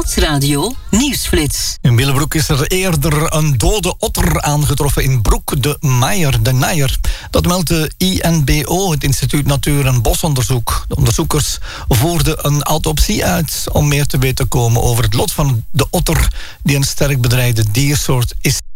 Stadsradio Nieuwsflits. In Willebroek is er eerder een dode otter aangetroffen in Broek de Nijer. Dat meldt de INBO, het Instituut Natuur- en Bosonderzoek. De onderzoekers voerden een autopsie uit om meer te weten te komen over het lot van de otter, die een sterk bedreigde diersoort is.